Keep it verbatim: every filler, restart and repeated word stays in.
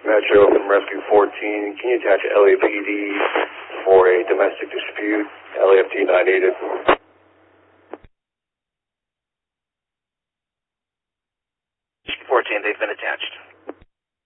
Metro from Rescue fourteen, can you attach L A P D for a domestic dispute? L A F T nine needed. fourteen, they've been attached.